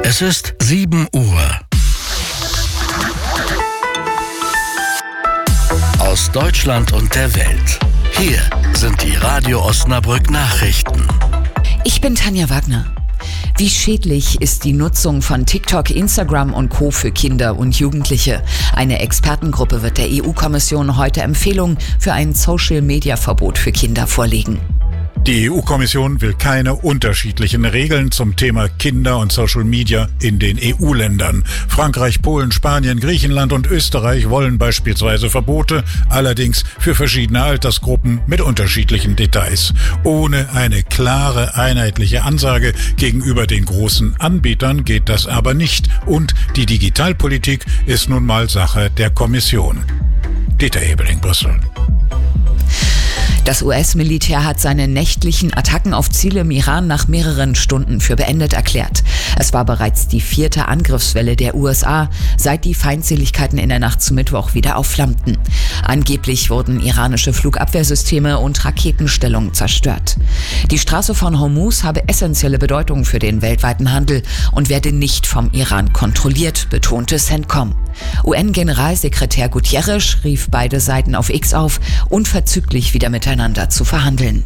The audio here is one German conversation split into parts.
Es ist 7 Uhr. Aus Deutschland und der Welt. Hier sind die Radio Osnabrück Nachrichten. Ich bin Tanja Wagner. Wie schädlich ist die Nutzung von TikTok, Instagram und Co. für Kinder und Jugendliche? Eine Expertengruppe wird der EU-Kommission heute Empfehlungen für ein Social-Media-Verbot für Kinder vorlegen. Die EU-Kommission will keine unterschiedlichen Regeln zum Thema Kinder und Social Media in den EU-Ländern. Frankreich, Polen, Spanien, Griechenland und Österreich wollen beispielsweise Verbote, allerdings für verschiedene Altersgruppen mit unterschiedlichen Details. Ohne eine klare, einheitliche Ansage gegenüber den großen Anbietern geht das aber nicht. Und die Digitalpolitik ist nun mal Sache der Kommission. Dieter Hebeling, Brüssel. Das US-Militär hat seine nächtlichen Attacken auf Ziele im Iran nach mehreren Stunden für beendet erklärt. Es war bereits die 4. Angriffswelle der USA, seit die Feindseligkeiten in der Nacht zu Mittwoch wieder aufflammten. Angeblich wurden iranische Flugabwehrsysteme und Raketenstellungen zerstört. Die Straße von Hormuz habe essentielle Bedeutung für den weltweiten Handel und werde nicht vom Iran kontrolliert, betonte CENTCOM. UN-Generalsekretär Guterres rief beide Seiten auf X auf, unverzüglich wieder miteinander zu verhandeln.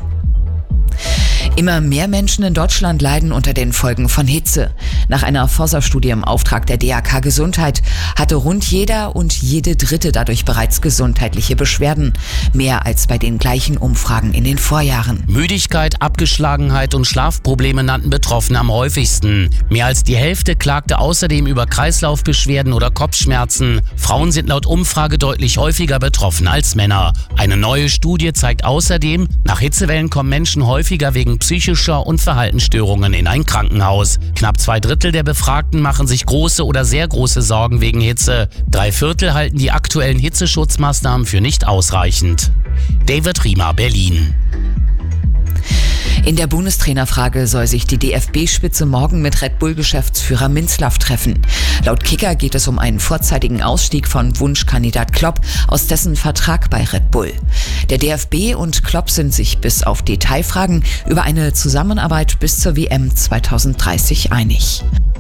Immer mehr Menschen in Deutschland leiden unter den Folgen von Hitze. Nach einer Forsa-Studie im Auftrag der DAK Gesundheit hatte rund jeder und jede Dritte dadurch bereits gesundheitliche Beschwerden. Mehr als bei den gleichen Umfragen in den Vorjahren. Müdigkeit, Abgeschlagenheit und Schlafprobleme nannten Betroffene am häufigsten. Mehr als die Hälfte klagte außerdem über Kreislaufbeschwerden oder Kopfschmerzen. Frauen sind laut Umfrage deutlich häufiger betroffen als Männer. Eine neue Studie zeigt außerdem, nach Hitzewellen kommen Menschen häufiger wegen psychischer und Verhaltensstörungen in ein Krankenhaus. Knapp 2/3 der Befragten machen sich große oder sehr große Sorgen wegen Hitze. 3/4 halten die aktuellen Hitzeschutzmaßnahmen für nicht ausreichend. David Riemer, Berlin. In der Bundestrainerfrage soll sich die DFB-Spitze morgen mit Red Bull-Geschäftsführer Minzlaff treffen. Laut Kicker geht es um einen vorzeitigen Ausstieg von Wunschkandidat Klopp aus dessen Vertrag bei Red Bull. Der DFB und Klopp sind sich bis auf Detailfragen über eine Zusammenarbeit bis zur WM 2030 einig.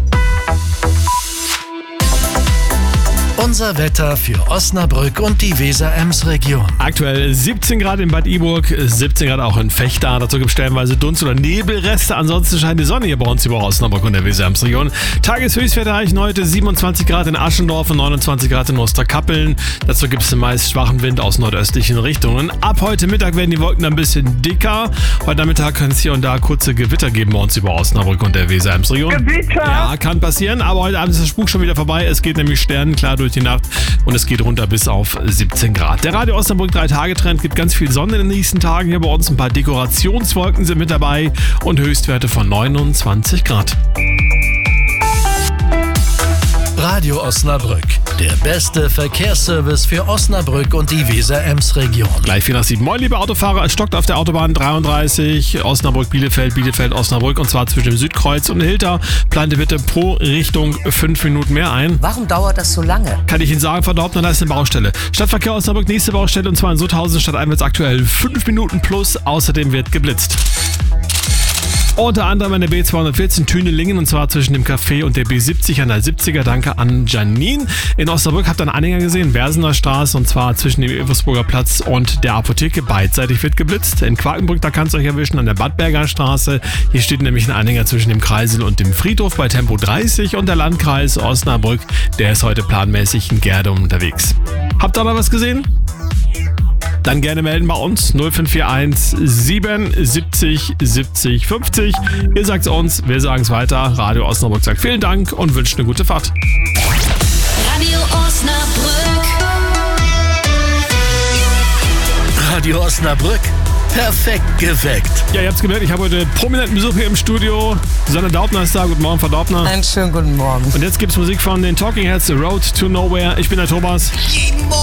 Unser Wetter für Osnabrück und die Weser-Ems-Region. Aktuell 17 Grad in Bad Iburg, 17 Grad auch in Vechta. Dazu gibt es stellenweise Dunst- oder Nebelreste. Ansonsten scheint die Sonne hier bei uns über Osnabrück und der Weser-Ems-Region. Tageshöchstwerte erreichen heute 27 Grad in Aschendorf und 29 Grad in Osterkappeln. Dazu gibt es meist schwachen Wind aus nordöstlichen Richtungen. Ab heute Mittag werden die Wolken ein bisschen dicker. Heute Nachmittag kann es hier und da kurze Gewitter geben bei uns über Osnabrück und der Weser-Ems-Region. Gewitter! Ja, kann passieren, aber heute Abend ist der Spuk schon wieder vorbei. Es geht nämlich sternenklar durch die Nacht und es geht runter bis auf 17 Grad. Der Radio Osnabrück 3-Tage-Trend gibt ganz viel Sonne in den nächsten Tagen. Hier bei uns ein paar Dekorationswolken sind mit dabei und Höchstwerte von 29 Grad. Radio Osnabrück, der beste Verkehrsservice für Osnabrück und die Weser-Ems-Region. Gleich 4 nach 7. Moin, liebe Autofahrer. Es stockt auf der Autobahn 33 Osnabrück-Bielefeld, Bielefeld-Osnabrück und zwar zwischen dem Südkreuz und Hilter. Plante bitte pro Richtung 5 Minuten mehr ein. Warum dauert das so lange? Kann ich Ihnen sagen, Frau Daubner, da ist eine Baustelle. Stadtverkehr Osnabrück, nächste Baustelle und zwar in Sutthausen stadteinwärts aktuell 5 Minuten plus. Außerdem wird geblitzt. Unter anderem an der B214 Thünelingen und zwar zwischen dem Café und der B70 an der 70er. Danke an Janine. In Osnabrück habt ihr einen Anhänger gesehen, Bersener Straße und zwar zwischen dem Eversburger Platz und der Apotheke. Beidseitig wird geblitzt. In Quakenbrück, da kann es euch erwischen an der Badberger Straße. Hier steht nämlich ein Anhänger zwischen dem Kreisel und dem Friedhof bei Tempo 30 und der Landkreis Osnabrück, der ist heute planmäßig in Gerdum unterwegs. Habt ihr da was gesehen? Dann gerne melden bei uns 0541 77 70 50. Ihr sagt es uns, wir sagen es weiter. Radio Osnabrück sagt vielen Dank und wünscht eine gute Fahrt. Radio Osnabrück. Radio Osnabrück, perfekt geweckt. Ja, ihr habt es gemerkt, ich habe heute prominenten Besuch hier im Studio. Susanne Daubner ist da. Guten Morgen, Frau Daubner. Einen schönen guten Morgen. Und jetzt gibt es Musik von den Talking Heads, The Road to Nowhere. Ich bin der Thomas. Jeden Morgen